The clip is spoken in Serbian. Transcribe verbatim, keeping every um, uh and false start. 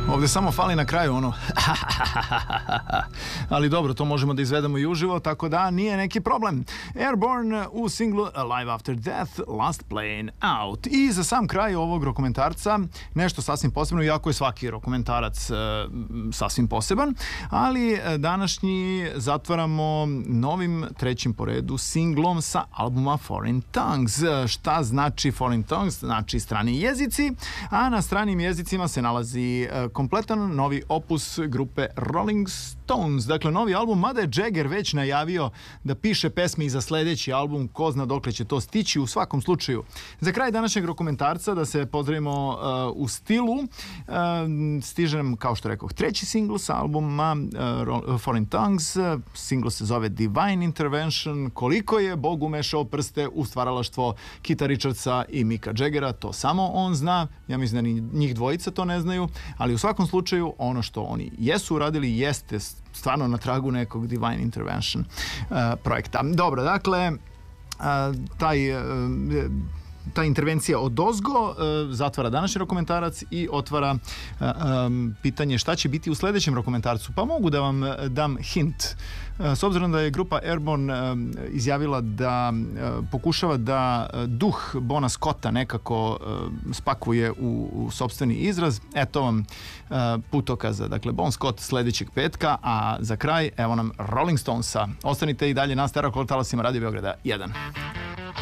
Ovde samo fali na kraju ono ali dobro, to možemo da izvedemo i uživo, tako da nije neki problem. Airborne u singlu Alive After Death, Last Plane Out. I za sam kraj ovog rokomentarca nešto sasvim posebno, iako je svaki rokomentarac e, sasvim poseban, ali današnji zatvaramo novim trećim po redu singlom sa albuma Foreign Tongues. Šta znači Foreign Tongues? Znači strani jezici, a na stranim jezicima se nalazi e, kompletan novi opus grupe Rolling Stones. Dakle, novi album, mada je Jagger već najavio da piše pesme i za sledeći album, ko zna dokle će to stići. U svakom slučaju, za kraj današnjeg dokumentarca da se pozdravimo uh, u stilu, uh, stiže nam, kao što rekoh, treći singl sa albuma uh, Foreign Tongues. Singl se zove Divine Intervention. Koliko je Bog umešao prste u stvaralaštvo Kita Richardsa i Micka Jaggera, to samo on zna. Ja mislim da ni njih dvojica to ne znaju, ali u svakom slučaju ono što oni jesu uradili jeste stvarno na tragu nekog Divine Intervention uh, projekta. Dobro, dakle, uh, taj... Uh, ta intervencija od ozgo uh, zatvara današnji rokomentarac i otvara uh, um, pitanje šta će biti u sledećem rokomentarcu. Pa mogu da vam dam hint. Uh, s obzirom da je grupa Airborne uh, izjavila da uh, pokušava da uh, duh Bona Scotta nekako uh, spakuje u, u sopstveni izraz, eto vam uh, putokaza. Dakle, Bon Scott sledećeg petka, a za kraj evo nam Rolling Stonesa. Ostanite i dalje na Stereo talasima Radio Beograda jedan.